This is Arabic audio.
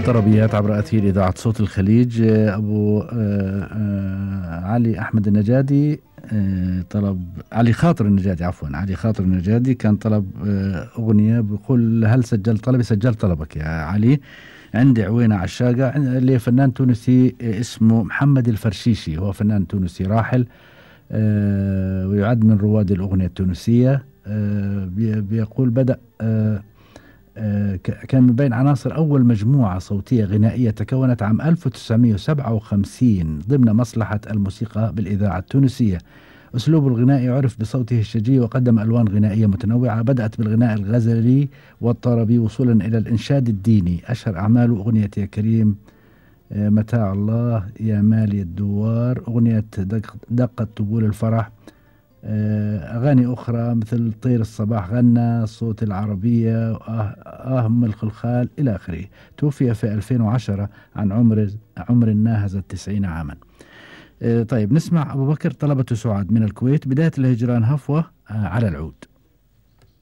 طربيات عبر أثير إذاعة صوت الخليج. أبو علي أحمد النجادي طلب علي خاطر النجادي، عفوا علي خاطر النجادي كان طلب أغنية، بيقول هل سجلت طلبي؟ سجلت طلبك يا علي. عندي عوينة عشاقة لفنان تونسي اسمه محمد الفرشيشي، هو فنان تونسي راحل ويعد من رواد الأغنية التونسية. بيقول بدأ كان من بين عناصر أول مجموعة صوتية غنائية تكونت عام 1957 ضمن مصلحة الموسيقى بالإذاعة التونسية. أسلوبه الغنائي عرف بصوته الشجي، وقدم ألوان غنائية متنوعة بدأت بالغناء الغزلي والطربي وصولا إلى الإنشاد الديني. أشهر أعماله أغنية يا كريم، متاع الله، يا مالي الدوار، أغنية دقت طبول الفرح، أغاني أخرى مثل طير الصباح غنى، صوت العربية، أهم الخلخال إلى آخره. توفي في 2010 عن عمر ناهز 90 عاما. طيب نسمع أبو بكر طلبة سعاد من الكويت، بداية الهجران هفوة على العود.